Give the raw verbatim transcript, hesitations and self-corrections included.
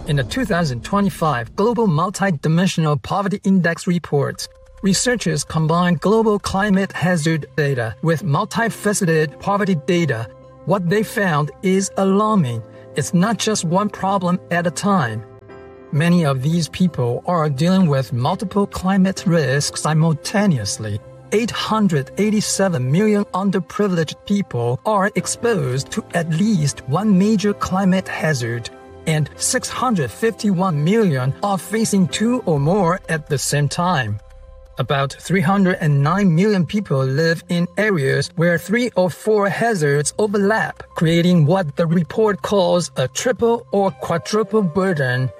In the two thousand twenty-five Global Multidimensional Poverty Index report, researchers combined global climate hazard data with multifaceted poverty data. What they found is alarming. It's not just one problem at a time. Many of these people are dealing with multiple climate risks simultaneously. eight hundred eighty-seven million underprivileged people are exposed to at least one major climate hazard, and six hundred fifty-one million are facing two or more at the same time. About three hundred nine million people live in areas where three or four hazards overlap, creating what the report calls a triple or quadruple burden.